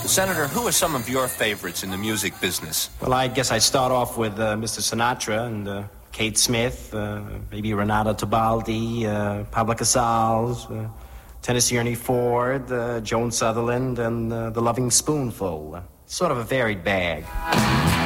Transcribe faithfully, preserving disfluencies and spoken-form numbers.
Senator, who are some of your favorites in the music business? Well, I guess I'd start off with uh, Mister Sinatra and uh, Kate Smith, uh, maybe Renato Tebaldi, uh, Pablo Casals, uh, Tennessee Ernie Ford, uh, Joan Sutherland, and uh, The Loving Spoonful. Sort of a varied bag.